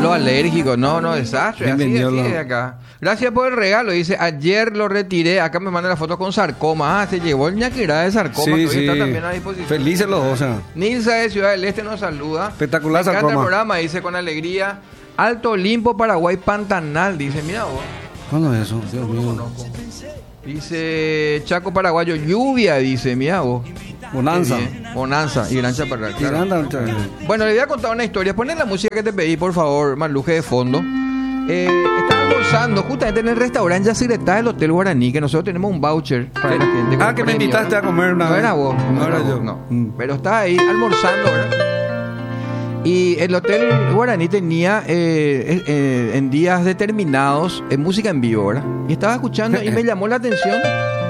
los alérgicos. No, desastre. Así de acá. Gracias por el regalo. Dice, ayer lo retiré. Acá me manda la foto con sarcoma. Se llevó el ñaquirá de sarcoma. Sí, Está también a disposición. Felices los dos. Nilsa de Ciudad del Este nos saluda. Espectacular sarcoma. Me encanta sarcoma. el programa, dice con alegría. Alto Olimpo, Paraguay, Pantanal. Dice, mira vos. ¿Cuándo es eso? Dios mío. Dice Chaco Paraguayo, lluvia, dice, mira vos. Bonanza. Bonanza y Gran Chaparral. Claro. Bueno, le voy a contar una historia. Ponen la música que te pedí, por favor, Marluje, de fondo. Estaba almorzando justamente en el restaurante Yacyretá del Hotel Guaraní, que nosotros tenemos un voucher para la gente. Que me invitaste a comer una vez. No era vos. No era yo. No. Pero estaba ahí almorzando, ¿verdad? Y el Hotel Guaraní tenía en días determinados música en vivo, ¿verdad? Y estaba escuchando y me llamó la atención.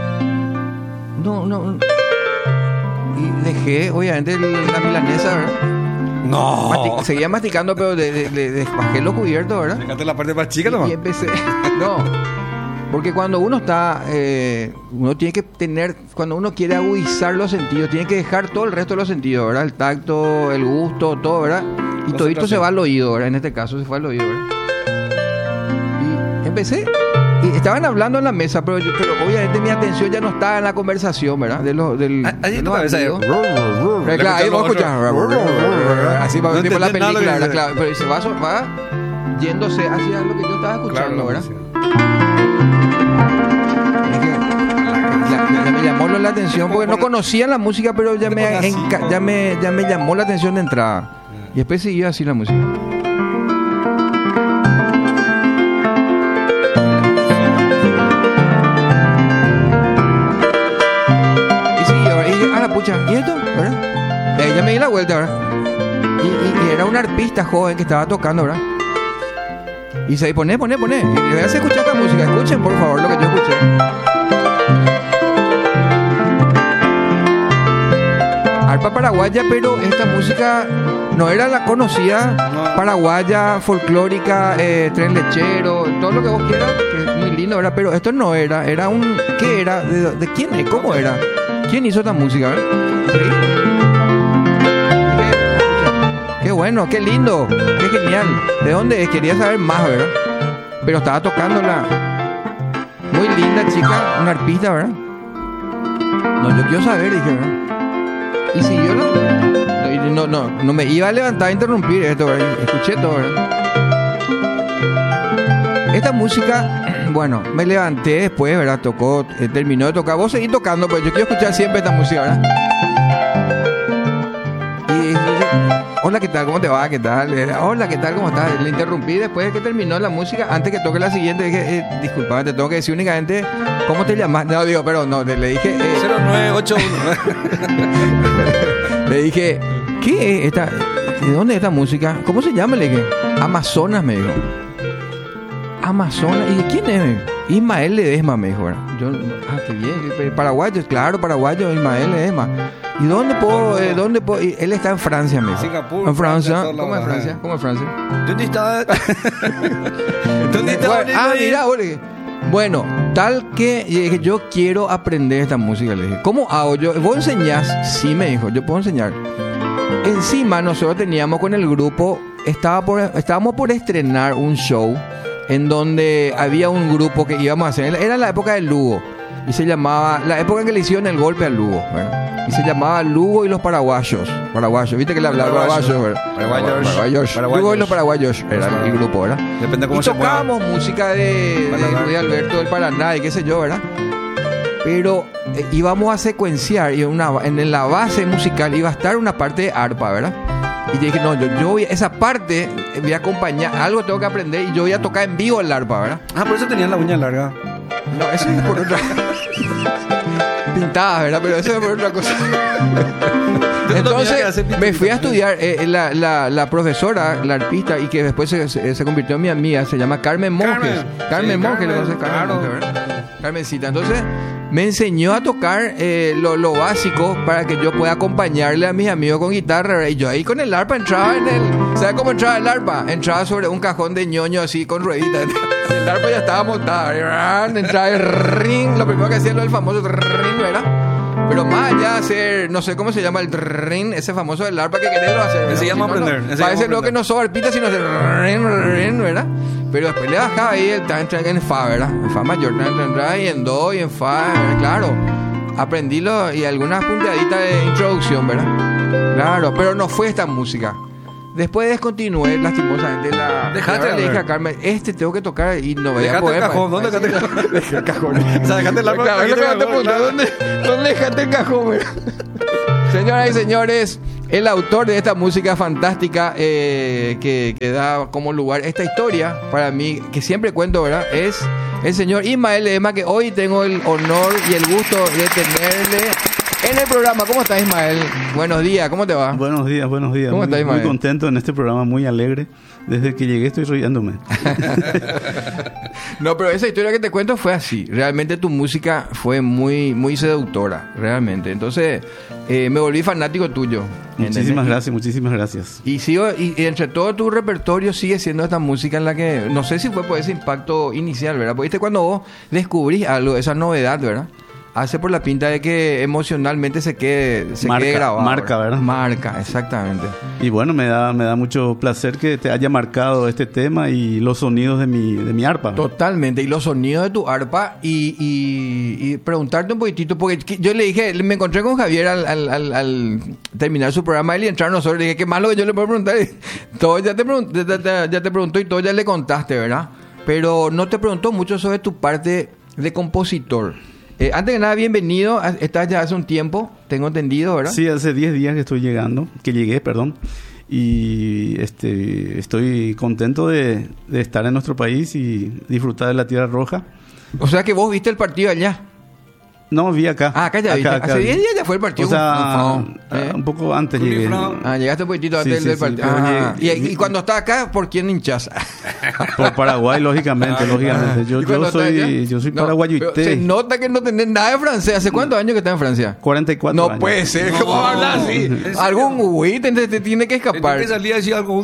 No. Y dejé, obviamente, la milanesa, ¿verdad? No. Seguía masticando, pero bajé los cubiertos, ¿verdad? Dejaste la parte más chica nomás. Y empecé. No. Porque cuando uno está, uno tiene que tener, cuando uno quiere agudizar los sentidos, tiene que dejar todo el resto de los sentidos, ¿verdad? El tacto, el gusto, todo, ¿verdad? Y todito se va al oído, ¿verdad? En este caso se fue al oído, ¿verdad? Y empecé, y estaban hablando en la mesa, pero obviamente mi atención ya no estaba en la conversación, ¿verdad? Ahí en tu cabeza, claro, ahí vos escuchás, así para tipo la película, ¿verdad? Claro, pero se va yéndose hacia lo que yo estaba escuchando, ¿verdad? Ya me llamó la atención porque no conocía la música, pero ya me llamó la atención de entrada. Y después siguió así la música. Y siguió, y dije, la pucha, ¿y esto? ¿Verdad? Ya me di la vuelta, ¿verdad? Y era un arpista joven que estaba tocando, ¿verdad? Y se pone. Y le voy a hacer escuchar esta música. Escuchen, por favor, lo que yo escuché. Arpa paraguaya, pero esta música no era la conocida paraguaya, folclórica, tren lechero, todo lo que vos quieras, que es muy lindo, ¿verdad? Pero esto no era un... ¿Qué era? ¿De quién es? ¿Cómo era? ¿Quién hizo esta música? ¿Verdad? ¿Sí? Qué bueno, qué lindo, qué genial. ¿De dónde es? Quería saber más, ¿verdad? Pero estaba tocándola. Muy linda chica, una arpista, ¿verdad? No, yo quiero saber, dije, ¿verdad? Y siguió no me iba a levantar a interrumpir esto, ¿verdad? Escuché todo, ¿verdad? Esta música, bueno, me levanté después, ¿verdad? Terminó de tocar. Vos seguís tocando, pues yo quiero escuchar siempre esta música, ¿verdad? Y hola, ¿qué tal? ¿Cómo te va? ¿Qué tal? Hola, ¿qué tal? ¿Cómo estás? Le interrumpí después de que terminó la música. Antes que toque la siguiente, dije, disculpa, te tengo que decir únicamente cómo te llamas. No, digo, pero no, le dije... 0981. Le dije, ¿qué es esta? ¿De dónde es esta música? ¿Cómo se llama? Le dije, Amazonas, me dijo. Amazonas. ¿Y de quién es? Ismael Ledesma, me dijo. Yo, qué bien. Paraguayo, claro, paraguayo, Ismael Ledesma. ¿Y dónde puedo? Y él está en Francia, me dijo. Singapur. En Francia. ¿Cómo en Francia? ¿Dónde está? ¿Dónde está? Mira, bueno, tal que yo quiero aprender esta música, le dije. ¿Cómo hago yo? ¿Vos enseñás? Sí, me dijo, yo puedo enseñar. Encima nosotros teníamos con el grupo, estábamos por estrenar un show en donde había un grupo que íbamos a hacer. Era la época del Lugo. Y se llamaba, la época en que le hicieron el golpe al Lugo, ¿verdad? Y se llamaba Lugo y los paraguayos. Viste que le hablaba paraguayos, ¿verdad? Paraguayos. Lugo y los paraguayos era el grupo, ¿verdad? Depende cómo y se tocábamos música de Luis Alberto del Paraná y qué sé yo, ¿verdad? Pero íbamos a secuenciar y en la base musical iba a estar una parte de arpa, ¿verdad? Y yo dije, no, yo voy, esa parte voy a acompañar, algo tengo que aprender y yo voy a tocar en vivo el arpa, ¿verdad? Por eso tenían la uña larga. No, eso es por otra... Pintadas, ¿verdad? Pero eso es por otra cosa. Entonces me fui a estudiar. La profesora, la arpista, y que después se convirtió en mi amiga, se llama Carmen Monjes. Carmen Monjes, le conoces, Carmen Monjes, ¿verdad? Carmencita. Entonces me enseñó a tocar lo básico para que yo pueda acompañarle a mis amigos con guitarra, ¿verdad? Y yo ahí con el arpa entraba ¿sabes cómo entraba el arpa? Entraba sobre un cajón de ñoño así con rueditas. El arpa ya estaba montada, ¿verdad? Entraba el ring, lo primero que hacía era el famoso ring, ¿verdad? Pero más allá de hacer, no sé cómo se llama el rin, ese famoso del arpa que querés lo hacer. Ese llama aprender. No. Parece lo que no sos arpita, sino hacer rin, ¿verdad? Pero después le bajaba ahí el tan en fa, ¿verdad? En fa mayor, y en do y en fa, ¿verdad? Claro. Aprendílo y algunas punteaditas de introducción, ¿verdad? Claro, pero no fue esta música. Después descontinué lastimosamente la... Dejaste, le dije a Carmen, tengo que tocar y no voy a poder. Dejaste el cajón, ¿dónde dejaste el cajón? Dejé el cajón. O sea, dejaste el arpa. Claro, es lo que no te pregunté, ¿dónde dejaste el cajón? Señoras y señores, el autor de esta música fantástica que da como lugar esta historia, para mí, que siempre cuento, ¿verdad? Es el señor Ismael Ledesma, que hoy tengo el honor y el gusto de tenerle en el programa. ¿Cómo estás, Ismael? Buenos días, ¿cómo te va? Buenos días. ¿Cómo estás, Ismael? Muy contento en este programa, muy alegre. Desde que llegué estoy riéndome. No, pero esa historia que te cuento fue así. Realmente tu música fue muy, muy seductora, realmente. Entonces, me volví fanático tuyo. Muchísimas gracias. Y sigo, y entre todo tu repertorio sigue siendo esta música en la que, no sé si fue por ese impacto inicial, ¿verdad? Porque viste cuando vos descubrís algo, esa novedad, ¿verdad? Hace por la pinta de que emocionalmente se quede grabado. Marca, ¿verdad? Marca, exactamente. Y bueno, me da mucho placer que te haya marcado este tema y los sonidos de mi arpa. Totalmente, y los sonidos de tu arpa y preguntarte un poquitito, porque yo le dije, me encontré con Javier al terminar su programa y entrar nosotros, le dije, ¿qué más lo que yo le puedo preguntar? Todo ya te preguntó y todo ya le contaste, ¿verdad? Pero no te preguntó mucho sobre tu parte de compositor. Antes que nada, bienvenido. Estás ya hace un tiempo, tengo entendido, ¿verdad? Sí, hace 10 días que llegué. Y estoy contento de estar en nuestro país y disfrutar de la Tierra Roja. O sea que vos viste el partido allá. No, vi acá. Acá ya viste. Hace 10 días ya fue el partido. O sea, un poco antes llegué. Llegaste un poquitito antes del partido. Y cuando estás acá, ¿por quién hinchas? Por Paraguay, lógicamente. Yo soy paraguayuité. Se nota que no tenés nada de francés. ¿Hace cuántos años que estás en Francia? 44 años. No puede ser. ¿Cómo hablas así? Algún güey te tiene que escapar. Que salía a decir algo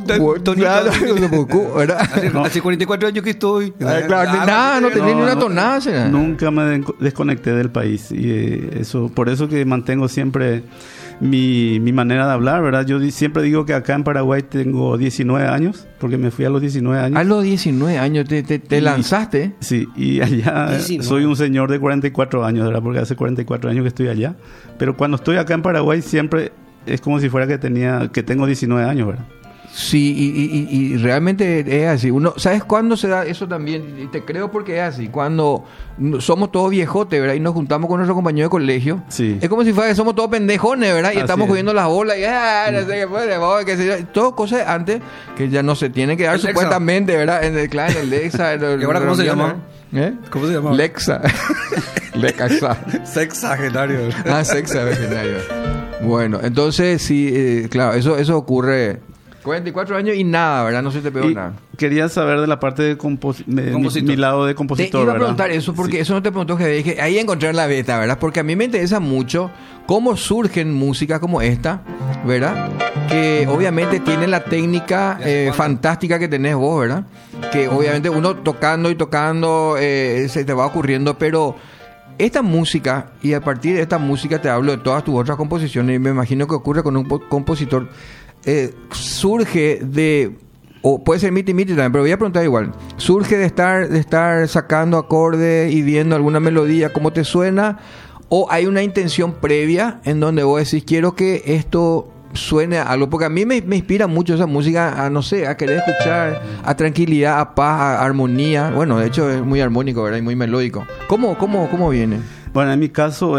Hace 44 años que estoy. Claro, no tenés ni una tonada. Nunca me desconecté del país. Y por eso que mantengo siempre mi manera de hablar, ¿verdad? Yo siempre digo que acá en Paraguay tengo 19 años, porque me fui a los 19 años. A los 19 años te lanzaste. Sí, y allá 19. Soy un señor de 44 años, ¿verdad? Porque hace 44 años que estoy allá. Pero cuando estoy acá en Paraguay siempre es como si fuera que tengo 19 años, ¿verdad? Sí, y realmente es así. ¿Sabes cuándo se da eso también? Y te creo porque es así. Cuando somos todos viejotes, ¿verdad? Y nos juntamos con nuestro compañero de colegio. Sí. Es como si fuera que somos todos pendejones, ¿verdad? Y estamos cogiendo las bolas y no sé qué fue, todo cosas de antes que ya no se tienen que dar supuestamente, ¿verdad? En el Lexa. ¿Y ahora cómo se llama? ¿Cómo se llama? Lexa. Lexa. Sexagenario. Sexagenario. Bueno, entonces sí, claro, eso ocurre. 44 años y nada, ¿verdad? No se te pegó nada. Quería saber de la parte de mi lado de compositor, te iba a ¿verdad? preguntar eso porque eso no te preguntó, que dije, ahí encontré la beta, ¿verdad? Porque a mí me interesa mucho cómo surgen músicas como esta, ¿verdad? Que obviamente tienen la técnica fantástica que tenés vos, ¿verdad? Que obviamente uno tocando se te va ocurriendo, pero esta música, y a partir de esta música te hablo de todas tus otras composiciones, y me imagino que ocurre con un compositor, surge de, o puede ser miti también, pero voy a preguntar igual, surge de estar sacando acordes y viendo alguna melodía, cómo te suena, o hay una intención previa en donde vos decís, quiero que esto suene a algo, porque a mí me inspira mucho esa música a, no sé, a querer escuchar, a tranquilidad, a paz, a armonía. Bueno, de hecho es muy armónico, ¿verdad? Y muy melódico. ¿Cómo viene? Bueno, en mi caso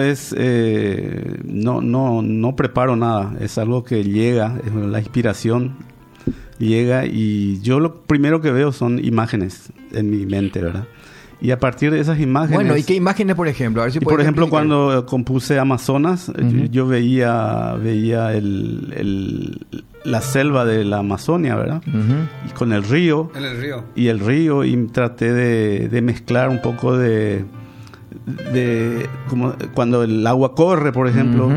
no preparo nada, es algo que llega, la inspiración llega y yo lo primero que veo son imágenes en mi mente, ¿verdad? Y a partir de esas imágenes... Bueno, ¿y qué imágenes, por ejemplo? A ver si por ejemplo, cuando compuse Amazonas, yo veía la selva de la Amazonia, ¿verdad? Y con el río. En el río. Y el río, y traté de mezclar un poco de como cuando el agua corre, por ejemplo,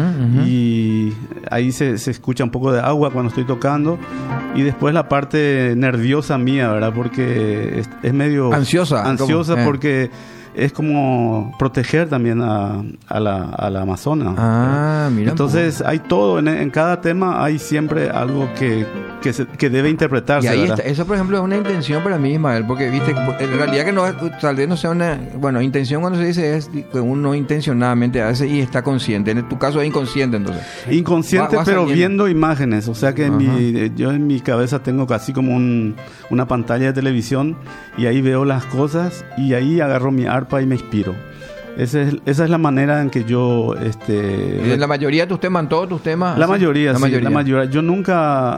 y ahí se escucha un poco de agua cuando estoy tocando, y después la parte nerviosa mía, ¿verdad? Porque es medio ansiosa porque es como proteger también a la Amazona. Mira. Entonces hay todo, en cada tema hay siempre algo que debe interpretarse. Y ahí ¿verdad? está. Eso, por ejemplo, es una intención para mí, Ismael, porque viste, en realidad que no, tal vez no sea una, bueno, intención cuando se dice es que uno intencionadamente hace y está consciente. En tu caso es inconsciente, entonces. Inconsciente, pero viendo imágenes. O sea que yo en mi cabeza tengo casi como una pantalla de televisión y ahí veo las cosas y ahí agarro mi arpa y me inspiro. Esa es la manera en que yo... ¿En la mayoría de tus temas, en todos tus temas? La mayoría. Yo nunca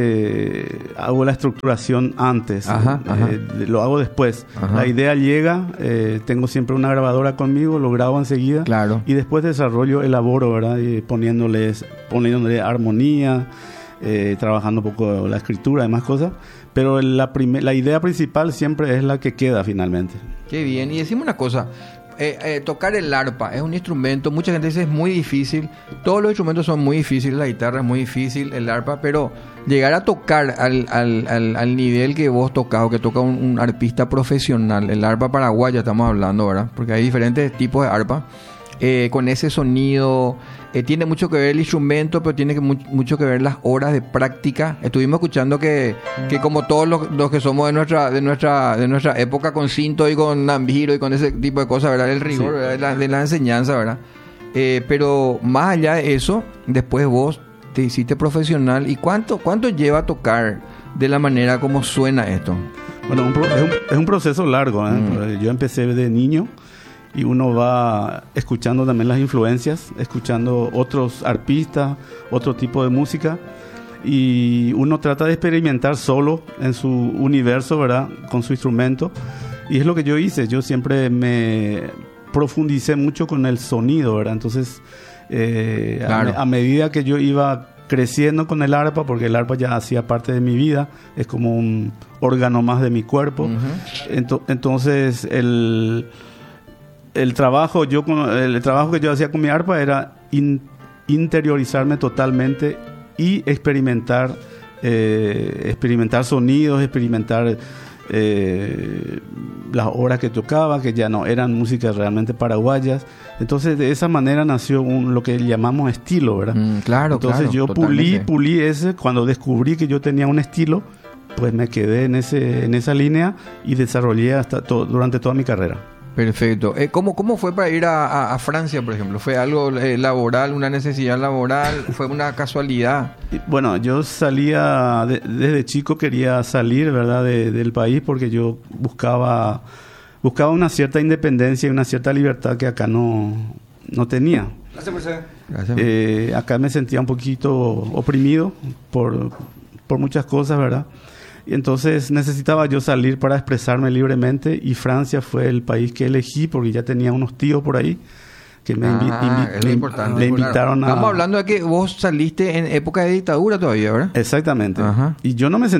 hago la estructuración antes. Lo hago después. La idea llega, tengo siempre una grabadora conmigo, lo grabo enseguida. Claro. Y después desarrollo, elaboro, ¿verdad? Y poniéndole armonía, trabajando un poco la escritura, demás cosas. Pero la idea principal siempre es la que queda finalmente. Qué bien. Y decime una cosa. Tocar el arpa es un instrumento, mucha gente dice es muy difícil, todos los instrumentos son muy difíciles, la guitarra es muy difícil, el arpa, pero llegar a tocar al nivel que vos tocás, o que toca un arpista profesional, el arpa paraguaya estamos hablando, ¿verdad? Porque hay diferentes tipos de arpa, con ese sonido, tiene mucho que ver el instrumento, pero tiene mucho que ver las horas de práctica. Estuvimos escuchando que como todos los que somos de nuestra época, con cinto y con nambiro y con ese tipo de cosas, ¿verdad? El rigor, sí, ¿verdad? De la enseñanza, ¿verdad? Pero más allá de eso, después vos te hiciste profesional. ¿Y cuánto lleva a tocar de la manera como suena esto? Bueno, es un proceso largo, ¿eh? Yo empecé de niño y uno va escuchando también las influencias, escuchando otros arpistas, otro tipo de música, y uno trata de experimentar solo en su universo, ¿verdad? Con su instrumento, y es lo que yo hice. Yo siempre me profundicé mucho con el sonido, ¿verdad? Entonces, claro, a medida que yo iba creciendo con el arpa, porque el arpa ya hacía parte de mi vida, es como un órgano más de mi cuerpo. Entonces el trabajo que yo hacía con mi arpa era interiorizarme totalmente y experimentar sonidos, experimentar las horas que tocaba, que ya no eran músicas realmente paraguayas. Entonces de esa manera nació lo que llamamos estilo, ¿verdad? Claro. Entonces yo pulí ese. Cuando descubrí que yo tenía un estilo, pues me quedé en esa línea y desarrollé durante toda mi carrera. Perfecto. ¿Cómo fue para ir a Francia, por ejemplo? ¿Fue algo laboral, una necesidad laboral? ¿Fue una casualidad? Bueno, yo salía, desde chico quería salir, ¿verdad?, del país, porque yo buscaba una cierta independencia y una cierta libertad que acá no tenía. Gracias. Acá me sentía un poquito oprimido por muchas cosas, ¿verdad? Y entonces necesitaba yo salir para expresarme libremente, y Francia fue el país que elegí porque ya tenía unos tíos por ahí que me invitaron a... Estamos hablando de que vos saliste en época de dictadura todavía, ¿verdad? Exactamente. Y yo no me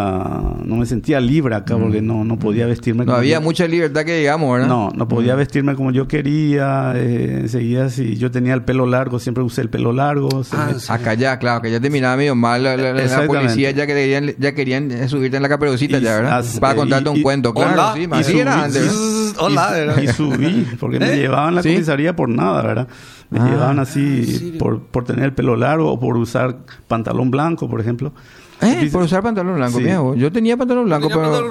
sentía libre acá, porque no podía vestirme como había mucha libertad que digamos, ¿verdad? No podía vestirme como yo quería. Enseguida, si yo tenía el pelo largo, siempre usé el pelo largo. Sí. Acá ya, claro, que ya te miraba medio mal la policía, ya querían subirte en la caperucita ya, ¿verdad? Para contarte un cuento, claro. Sí, así era antes. Y subí, porque me llevaban a la comisaría por nada, ¿verdad? Me llevaban así por tener el pelo largo o por usar pantalón blanco, por ejemplo. Por usar pantalón blanco, mira vos. Yo tenía pantalón blanco,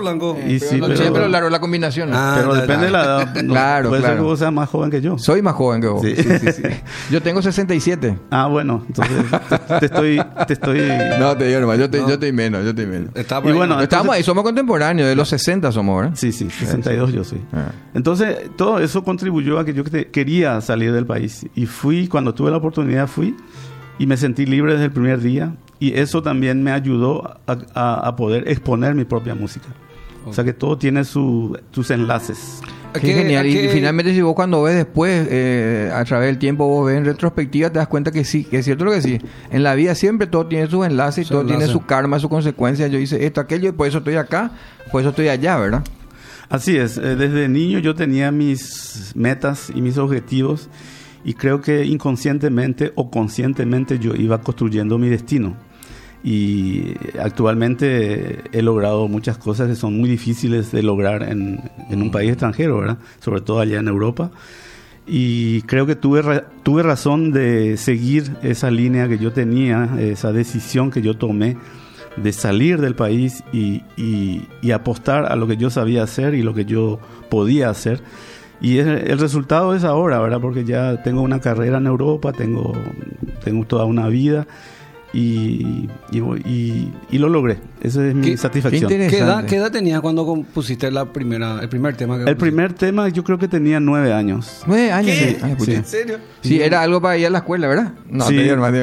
pero siempre largo la combinación. Pero depende de la edad. Claro, puede ser que vos seas más joven que yo. Soy más joven que vos. Sí. Yo tengo 67. Bueno, entonces te estoy... No, te digo nomás, yo estoy menos. Y bueno, estamos ahí, somos contemporáneos, de los 60 somos, ¿verdad? Sí, 62 yo soy. Entonces, todo eso contribuyó a que yo quería salir del país. Y cuando tuve la oportunidad y me sentí libre desde el primer día. Y eso también me ayudó a poder exponer mi propia música. O sea que todo tiene sus enlaces. Qué genial. Y finalmente, si vos cuando ves después, a través del tiempo, vos ves en retrospectiva, te das cuenta que sí, que es cierto lo que sí. En la vida siempre todo tiene sus enlaces, todo tiene su karma, su consecuencia. Yo hice esto, aquello, y por eso estoy acá, por eso estoy allá, ¿verdad? Así es, desde niño yo tenía mis metas y mis objetivos y creo que inconscientemente o conscientemente yo iba construyendo mi destino. Y actualmente he logrado muchas cosas que son muy difíciles de lograr en un país extranjero, ¿verdad? Sobre todo allá en Europa. Y creo que tuve razón de seguir esa línea que yo tenía, esa decisión que yo tomé de salir del país y apostar a lo que yo sabía hacer y lo que yo podía hacer. Y el resultado es ahora, ¿verdad? Porque ya tengo una carrera en Europa, tengo toda una vida y lo logré. Esa es mi satisfacción. ¿Qué edad tenías cuando compusiste el primer tema? El primer tema yo creo que tenía 9 años. 9 años. Sí. Ay, Sí. ¿En serio? Sí, era algo para ir a la escuela, ¿verdad? No, Sí.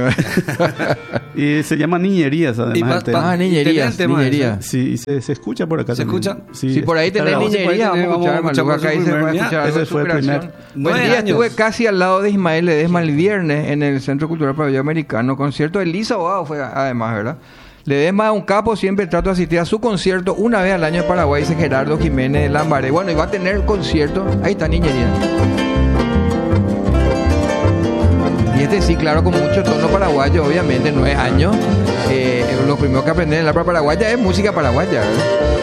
te Y se llama Niñerías, además. el tema. niñerías, niñerías. Sí, y se escucha por acá. ¿Se también. escucha? Si por ahí tenés grabado. niñería, vamos a escuchar, Maluca, acá ahí se va a escuchar algo Ese de su fue el creación. primer. Buen 9 día, años. estuve casi al lado de Ismael Ledesma el viernes en el Centro Cultural Paraguayo Americano, concierto de Lisa Bogado fue además, ¿verdad? Ledesma es un capo, siempre trato de asistir a su concierto una vez al año en Paraguay, dice Gerardo Jiménez Lambaré. Bueno, y va a tener concierto, ahí está niñería. Y este sí, claro, con mucho tono paraguayo, obviamente, 9 años. Lo primero que aprender en el arpa paraguaya es música paraguaya, ¿verdad?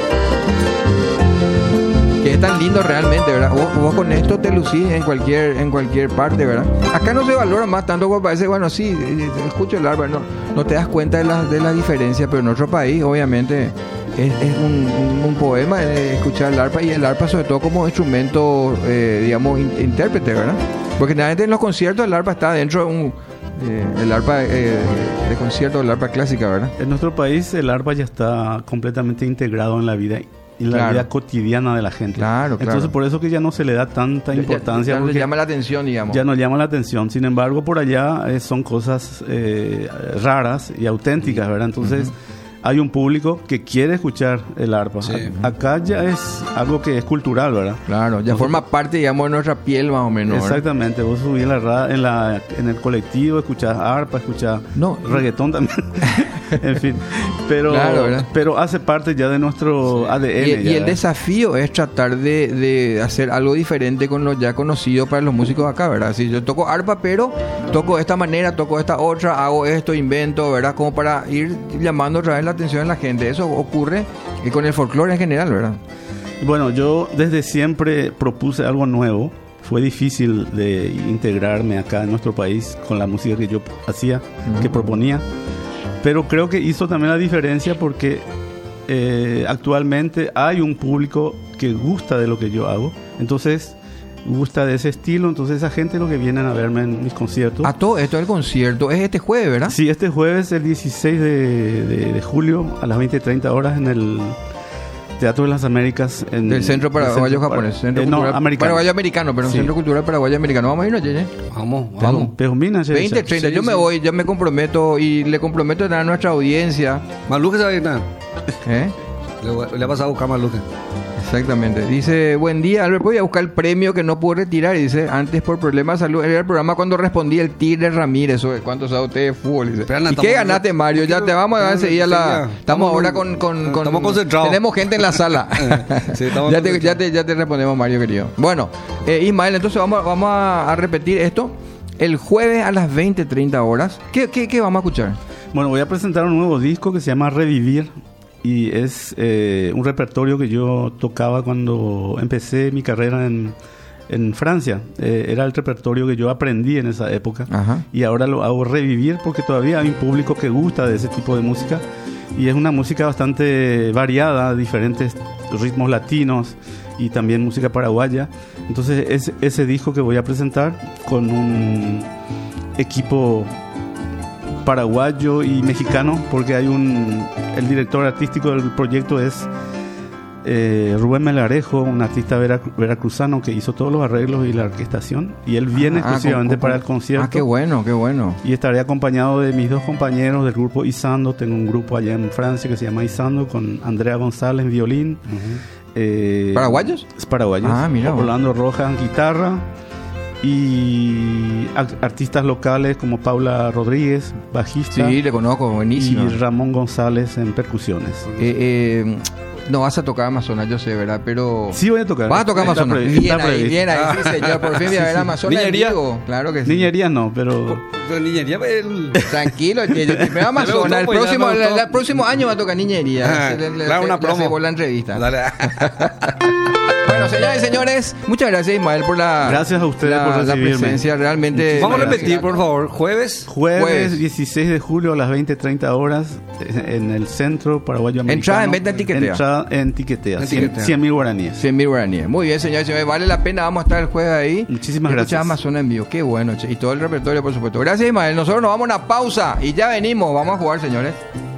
Que es tan lindo realmente, ¿verdad? Vos con esto te lucís en cualquier parte, ¿verdad? Acá no se valora más tanto como parece, bueno, sí, escucho el arpa, no te das cuenta de la diferencia, pero en otro país, obviamente, es un poema escuchar el arpa, y el arpa sobre todo como instrumento, digamos, intérprete, ¿verdad? Porque generalmente en los conciertos el arpa está dentro de el arpa de concierto, el arpa clásica, ¿verdad? En nuestro país el arpa ya está completamente integrado en la vida y la vida cotidiana de la gente. Claro. Entonces por eso que ya no se le da tanta importancia. Ya no porque le llama la atención, digamos. ya no llama la atención. Sin embargo, por allá son cosas raras y auténticas, ¿verdad? Entonces hay un público que quiere escuchar el arpa. Sí. Acá ya es algo que es cultural, ¿verdad? Claro, ya forma parte, digamos, de nuestra piel más o menos, ¿verdad? Exactamente. Vos subís en el colectivo, escuchás arpa, escuchás reggaetón también. En fin, pero, claro, ¿verdad? Pero hace parte ya de nuestro ADN. Y el desafío es tratar de hacer algo diferente con lo ya conocido para los músicos acá, ¿verdad? Si yo toco arpa, pero toco de esta manera, toco de esta otra, hago esto, invento, ¿verdad? Como para ir llamando otra vez la atención de la gente. Eso ocurre con el folclore en general, ¿verdad? Bueno, yo desde siempre propuse algo nuevo. Fue difícil de integrarme acá en nuestro país con la música que yo hacía, que proponía. Pero creo que hizo también la diferencia porque actualmente hay un público que gusta de lo que yo hago. Entonces, gusta de ese estilo. Entonces, esa gente es lo que vienen a verme en mis conciertos. A todo esto del concierto es este jueves, ¿verdad? Sí, este jueves, el 16 de julio, a las 20:30 horas, en el Teatro de las Américas. Del Centro Paraguayo Japonés. Centro Cultural americano. Paraguayo Americano, pero Sí. Centro Cultural Paraguayo Americano. Vamos a irnos, Yeye. Vamos. Pejumina, 20:30, Sí, yo me sí. voy, yo me comprometo y le comprometo a nuestra audiencia. Maluque se va a ir nada. ¿Eh? Le vas a buscar Maluque. Exactamente. Dice, buen día, Albert, voy a buscar el premio que no pude retirar. Y dice, antes por problemas de salud, era el programa cuando respondí el Tigre Ramírez. ¿Cuánto sabe usted de fútbol? Dice. Pero, Ana, ¿Y qué estamos- ganaste, Mario? Ya te vamos a dar enseguida la... Estamos ahora con... Estamos concentrados. Tenemos gente en la sala. Sí, estamos ya te respondemos, Mario, querido. Bueno, Ismael, entonces vamos a repetir esto. El jueves a las 20:30 horas. ¿Qué vamos a escuchar? Bueno, voy a presentar un nuevo disco que se llama Revivir. Y es un repertorio que yo tocaba cuando empecé mi carrera en Francia. Era el repertorio que yo aprendí en esa época. Ajá. Y ahora lo hago revivir porque todavía hay un público que gusta de ese tipo de música. Y es una música bastante variada, diferentes ritmos latinos y también música paraguaya. Entonces es ese disco que voy a presentar con un equipo paraguayo y mexicano, porque hay el director artístico del proyecto es Rubén Melarejo, un artista veracruzano que hizo todos los arreglos y la orquestación, y él viene exclusivamente para el concierto. Qué bueno. Y estaré acompañado de mis dos compañeros del grupo Isando. Tengo un grupo allá en Francia que se llama Isando, con Andrea González en violín. ¿Paraguayos? Paraguayos. Mira. Rolando Rojas en guitarra. Y artistas locales como Paula Rodríguez, bajista. Sí, le conozco, buenísimo. Y Ramón González en percusiones. no vas a tocar Amazonas, yo sé, ¿verdad? Pero... Sí voy a tocar. Vas a tocar Está Amazonas. previsto. Bien Está ahí, previsto. bien ahí, sí, señor. Por fin voy a ver Amazonas en ¿Niñería? vivo. Claro que sí. Niñerías no, pero... Pero niñería, Tranquilo, el primero Amazonas. El pues, ya próximo, me gustó. el próximo año va a tocar niñería. Ajá, claro, una promo. Por la entrevista. Dale. Bueno, señoras y señores, muchas gracias, Ismael, por la... Gracias a ustedes por la recibirme. presencia. Realmente... Vamos a gracias. repetir, por favor. Jueves. Jueves 16 de julio a las 20:30 horas en el Centro Paraguayo Americano. Entrada en venta en Tiquetea. Entrada en Tiquetea. En Tiquetea. 100.000 guaraníes. 100.000 guaraníes. Muy bien, señores y señores. Vale la pena. Vamos a estar el jueves ahí. Muchísimas Escuchar gracias. Amazonas en vivo. Qué bueno, che. Y todo el repertorio, por supuesto. Gracias, Ismael. Nosotros nos vamos a una pausa y ya venimos. Vamos a jugar, señores.